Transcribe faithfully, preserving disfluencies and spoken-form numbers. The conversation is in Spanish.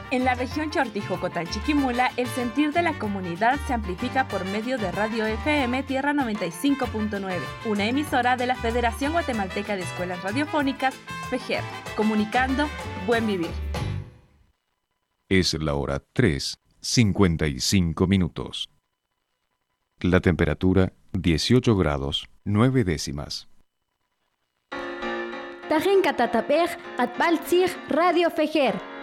En la región Chortijocotán-Chiquimula, el sentir de la comunidad se amplifica por medio de Radio F M Tierra noventa y cinco punto nueve, una emisora de la Federación Guatemalteca de Escuelas Radiofónicas, FEGER, comunicando Buen Vivir. Es la hora tres, cincuenta y cinco minutos. La temperatura dieciocho grados, nueve décimas. Tajen Catatapej, Atbaltzig, Radio FEGER.